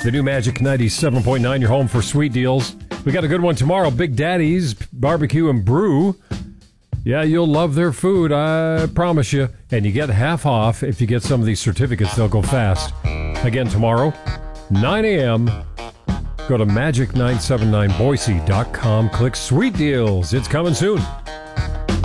The new Magic 97.9, your home for sweet deals. We got a good one tomorrow. Big Daddy's Barbecue and Brew. Yeah, you'll love their food, I promise you. And you get half off if you get some of these certificates. They'll go fast. Again, tomorrow, 9 a.m., go to magic979boise.com. Click Sweet Deals. It's coming soon.